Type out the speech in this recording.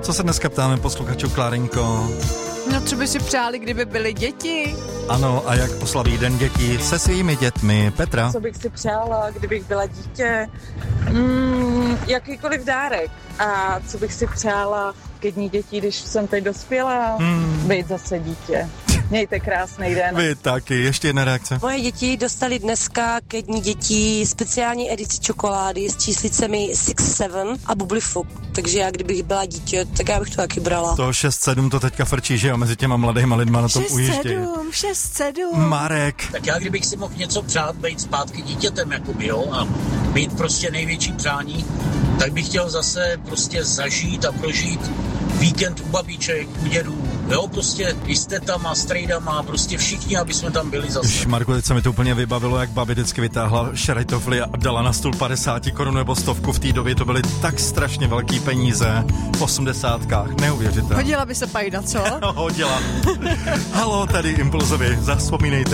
Co se dneska ptáme posluchačů, Klárinko? No, co by si přáli, kdyby byly děti? Ano, a jak oslaví Den dětí se svými dětmi? Petra? Co bych si přála, kdybych byla dítě? Jakýkoliv dárek. A co bych si přála ke dní dětí, když jsem teď dospěla? Být zase dítě. Mějte krásný den. Vy taky, ještě jedna reakce. Moje děti dostali dneska ke dní dětí speciální edici čokolády s číslicemi 6-7 a bublifuk. Takže já, kdybych byla dítě, tak já bych to taky brala. To 6-7 to teďka frčí, že jo, mezi těma mladýma lidma na tom ujíždějí. 6-7. Marek. Tak já, kdybych si mohl něco přát, být zpátky dítětem, jakoby, jo, a mít prostě největší přání, tak bych chtěl zase prostě zažít a prožít víkend u babiček, u dědů, jo, prostě i s tetama, s trejdama, prostě všichni, aby jsme tam byli zase. Už, Marku, teď se mi to úplně vybavilo, jak babi vždycky vytáhla šrajtofly a dala na stůl 50 korun nebo 100. V té době to byly tak strašně velký peníze v 80kách, neuvěřitelné. Hodila by se pajda, co? Hodila. Halo, tady Impulzovi, zavzpomínejte.